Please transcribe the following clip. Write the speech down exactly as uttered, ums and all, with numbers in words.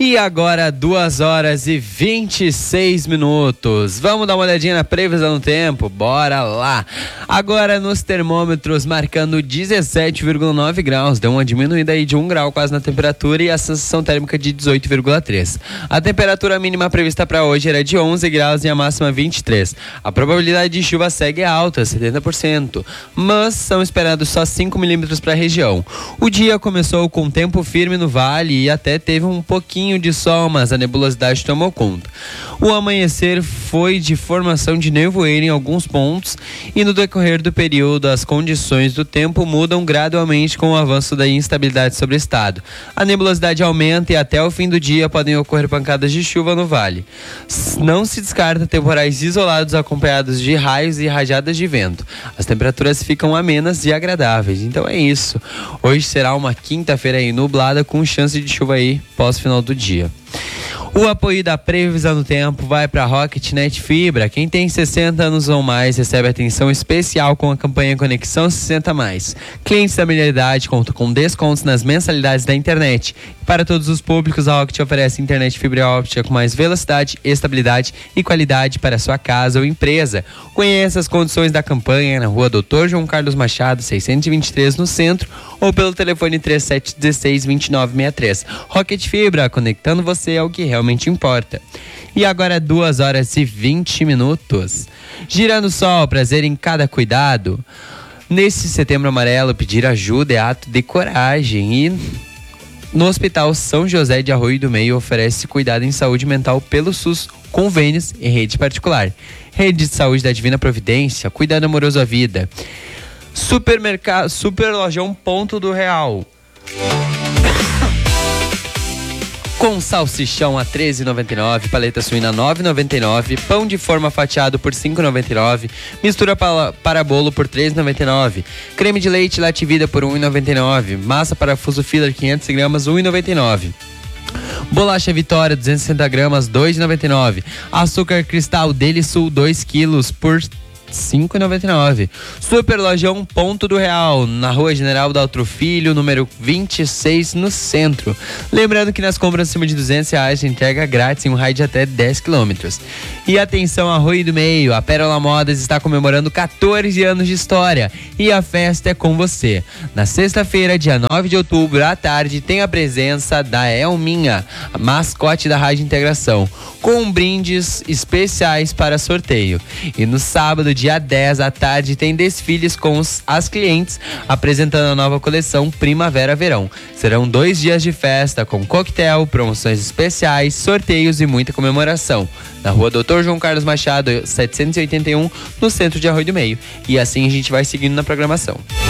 E agora duas horas e vinte e seis minutos. Vamos dar uma olhadinha na previsão do tempo? Bora lá! Agora nos termômetros marcando dezessete vírgula nove graus. Deu uma diminuída aí de um grau quase na temperatura e a sensação térmica de dezoito vírgula três. A temperatura mínima prevista para hoje era de onze graus e a máxima vinte e três. A probabilidade de chuva segue alta, setenta por cento. Mas são esperados só cinco milímetros para a região. O dia começou com tempo firme no vale e até teve um pouquinho de sol, mas a nebulosidade tomou conta. O amanhecer foi de formação de nevoeiro em alguns pontos e no decorrer do período as condições do tempo mudam gradualmente com o avanço da instabilidade sobre o estado. A nebulosidade aumenta e até o fim do dia podem ocorrer pancadas de chuva no vale. Não se descarta temporais isolados acompanhados de raios e rajadas de vento. As temperaturas ficam amenas e agradáveis. Então é isso. Hoje será uma quinta-feira aí nublada com chance de chuva aí pós-final do dia. O apoio da previsão do tempo vai para a Rocketnet Fibra. Quem tem sessenta anos ou mais recebe atenção especial com a campanha Conexão sessenta mais. Clientes da melhor idade contam com descontos nas mensalidades da internet. Para todos os públicos, a Rocket oferece internet fibra óptica com mais velocidade, estabilidade e qualidade para sua casa ou empresa. Conheça as condições da campanha na rua doutor João Carlos Machado, seiscentos e vinte e três, no centro, ou pelo telefone trinta e sete dezesseis, vinte e nove sessenta e três. Rocket Fibra, conectando você ao que realmente importa. E agora duas horas e vinte minutos. Girando o sol, prazer em cada cuidado. Nesse setembro amarelo, pedir ajuda é ato de coragem e... No Hospital São José de Arroio do Meio oferece cuidado em saúde mental pelo SUS, convênios e rede particular. Rede de Saúde da Divina Providência, cuidado amoroso à vida. Supermercado, Super Lojão Ponto do Real. Com salsichão a treze reais e noventa e nove centavos, paleta suína nove reais e noventa e nove centavos, pão de forma fatiado por cinco reais e noventa e nove centavos, mistura para, para bolo por três reais e noventa e nove centavos, creme de leite Lativida por um real e noventa e nove centavos, massa parafuso filler quinhentas gramas um real e noventa e nove centavos. Bolacha Vitória duzentos e sessenta gramas dois reais e noventa e nove centavos, açúcar cristal Delisul dois quilos por cinco reais e noventa e nove centavos. Super Lojão Ponto do Real, na Rua General Daltro Filho, número vinte e seis, no centro. Lembrando que nas compras acima de duzentos reais, entrega grátis em um raio de até dez quilômetros. E atenção, Arroio do Meio, a Pérola Modas está comemorando quatorze anos de história e a festa é com você. Na sexta-feira, dia nove de outubro, à tarde, tem a presença da Elminha, a mascote da Rádio Integração, com brindes especiais para sorteio. E no sábado, dia dez à tarde, tem desfiles com os, as clientes apresentando a nova coleção Primavera-Verão. Serão dois dias de festa com coquetel, promoções especiais, sorteios e muita comemoração. Na Rua doutor João Carlos Machado, setecentos e oitenta e um, no centro de Arroio do Meio. E assim a gente vai seguindo na programação.